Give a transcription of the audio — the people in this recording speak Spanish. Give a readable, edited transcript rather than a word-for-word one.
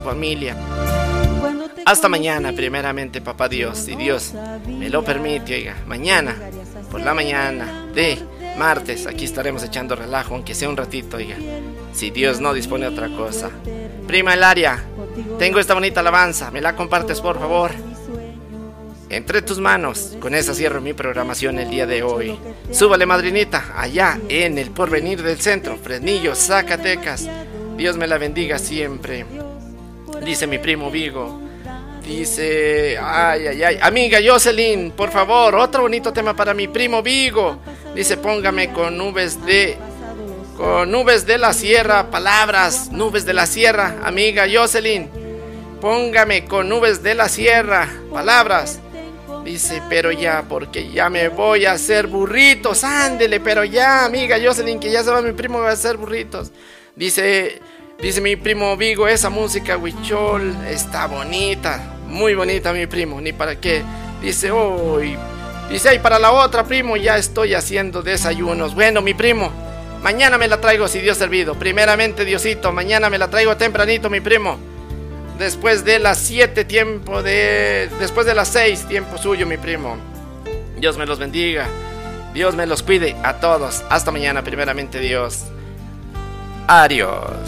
familia. Hasta mañana, primeramente, papá Dios, si Dios me lo permite, oiga, mañana, por la mañana de martes, aquí estaremos echando relajo, aunque sea un ratito, oiga, si Dios no dispone otra cosa. Prima Hilaria, tengo esta bonita alabanza, ¿me la compartes, por favor? Entre tus manos, con esa cierro mi programación el día de hoy. Súbale, madrinita, allá en el Porvenir del Centro, Fresnillo, Zacatecas. Dios me la bendiga siempre. Dice mi primo Vigo. Dice, ay, ay, ay, amiga Jocelyn, por favor, otro bonito tema para mi primo Vigo. Dice, póngame con nubes de la sierra, palabras, nubes de la sierra, amiga Jocelyn. Póngame con nubes de la sierra, palabras. Dice, pero ya, porque ya me voy a hacer burritos, ándele, pero ya, amiga Jocelyn, que ya se va mi primo, va a hacer burritos. Dice mi primo Vigo, esa música huichol está bonita, muy bonita, mi primo, ni para qué. Dice, hoy, dice, ay, para la otra, primo, ya estoy haciendo desayunos. Bueno, mi primo, mañana me la traigo, si Dios servido. Primeramente, Diosito, mañana me la traigo tempranito, mi primo. Después de las 7, después de las 6, tiempo suyo, mi primo. Dios me los bendiga, Dios me los cuide a todos. Hasta mañana, primeramente, Dios. Adiós.